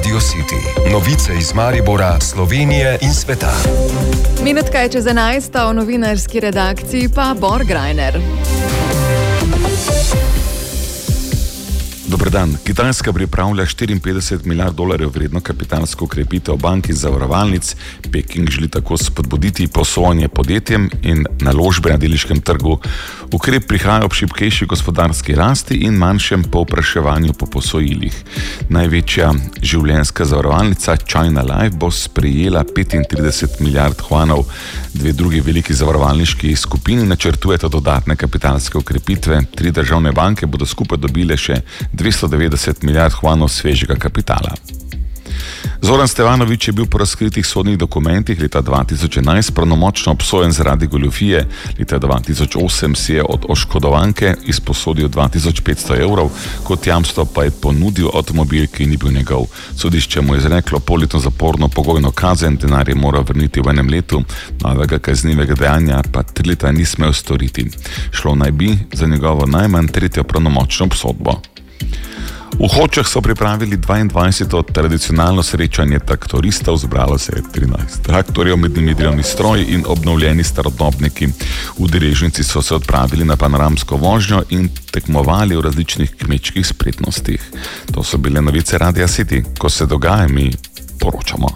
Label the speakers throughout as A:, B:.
A: Radio City. Novice iz Maribora, Slovenije in sveta.
B: Minutka je čez 11, v novinarski redakciji pa Bor Grajner.
C: Dober dan. Kitajska pripravlja 54 milijard dolarjev vredno kapitalsko okrepitev bank in zavarovalnic. Peking želi tako spodbuditi posojanje podjetjem in naložbe na delniškem trgu. Ukrep prihaja ob šibkejši gospodarski rasti in manjšem povpraševanju po posojilih. Največja življenjska zavarovalnica China Life bo sprejela 35 milijard juanov. Dve drugi veliki zavarovalniški skupini načrtujeta dodatne kapitalske okrepitve. 3 državne banke bodo skupaj dobile še 290 milijard juanov svežega kapitala. Zoran Stevanović je bil po razkritih sodnih dokumentih leta 2011 pravnomočno obsojen zaradi goljufije. Leta 2008 si je od oškodovanke izposodil 2500 evrov, kot jamstvo pa je ponudil avtomobil, ki ni bil njegov. Sodišče mu je izreklo polletno zaporno pogojno kazen, denar je moral vrniti v 1 letu, novega kaznivega dejanja pa 3 leta ni smel storiti. Šlo naj bi za njegovo najmanj 3. pravnomočno obsodbo. V Hočah so pripravili 22. tradicionalno srečanje traktoristov, zbralo se je 13 traktorjev, med njimi delovni stroj in obnovljeni starodobniki. Udeleženci so se odpravili na panoramsko vožnjo in tekmovali v različnih kmečkih spretnostih. To so bile novice Radia City. Ko se dogaja, mi poročamo.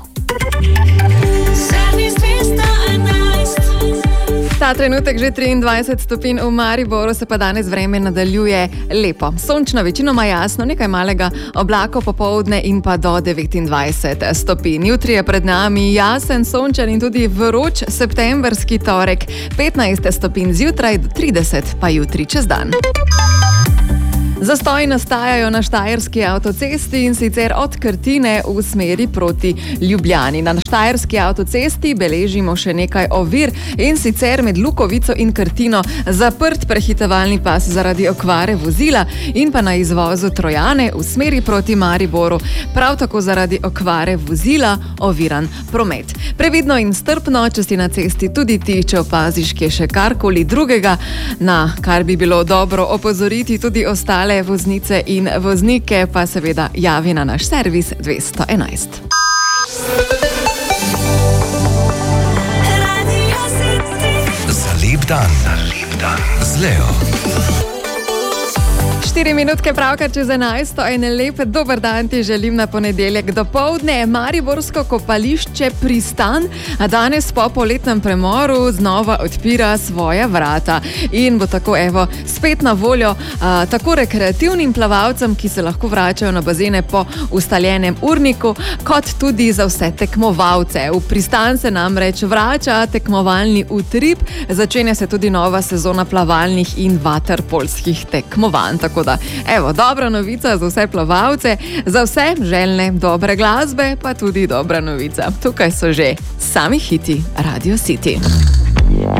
B: Ta trenutek že 23 stopinj v Mariboru, se pa danes vreme nadaljuje lepo. Sončno, večinoma jasno, nekaj malega oblakov popoldne in pa do 29 stopinj. Jutri je pred nami jasen, sončen in tudi vroč septemberski torek. 15 stopinj zjutraj do 30 pa jutri čez dan. Zastoji nastajajo na štajerski avtocesti in sicer od Krtine v smeri proti Ljubljani. Na štajerski avtocesti beležimo še nekaj ovir in sicer med Lukovico in Krtino zaprt prehitevalni pas zaradi okvare vozila in pa na izvozu Trojane v smeri proti Mariboru prav tako zaradi okvare vozila oviran promet. Previdno in strpno, če si na cesti tudi ti, če opaziš kje še karkoli drugega, na kar bi bilo dobro opozoriti tudi ostale voznice in voznike, pa seveda javi na naš servis 211.
A: Za lep dan. Z Leo.
B: 4 minutke pravkar čez 11, en lep dober dan ti želim na ponedeljek dopoldne. Mariborsko kopališče Pristan danes po poletnem premoru znova odpira svoja vrata in bo tako spet na voljo tako rekreativnim plavalcem, ki se lahko vračajo na bazene po ustaljenem urniku, kot tudi za vse tekmovalce. V Pristan se namreč vrača tekmovalni utrip, začenja se tudi nova sezona plavalnih in vaterpolskih tekmovanj. Tako da, dobra novica za vse plavalce, za vse željne dobre glasbe, pa tudi dobra novica. Tukaj so že sami hiti Radio City.